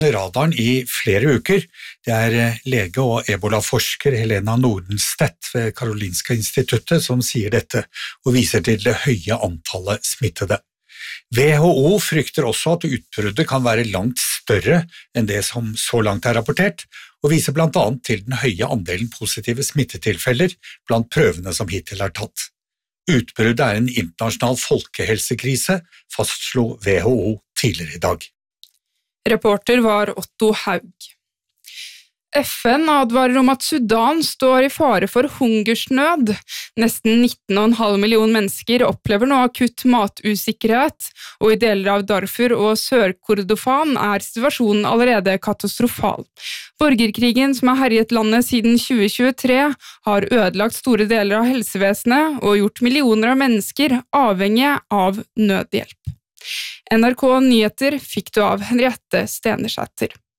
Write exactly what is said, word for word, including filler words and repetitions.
radaren i flere uker. Det er lege og ebola-forsker Helena Nordenstedt ved Karolinska instituttet som sier dette og viser til det høye antallet smittede. W H O frykter også at utbruddet kan være langt større enn det som så langt er rapportert, og viser blant annet til den høye andelen positive smittetilfeller blant prøvene som hittil er tatt. Utbruddet er en internasjonal folkehelsekrise, fastslo W H O tidligere i dag. Reporter var Otto Haug. F N advarer om at Sudan står i fare for hungersnød. Nesten nitten komma fem million mennesker opplever nå akutt matusikkerhet, og i deler av Darfur og Sør-Kordofan er situasjonen allerede katastrofal. Borgerkrigen som har herjet landet siden tjue tjuetre har ødelagt store deler av helsevesenet og gjort millioner av mennesker avhengige av nødhjelp. N R K Nyheter fikk du av Henriette Stenersæter.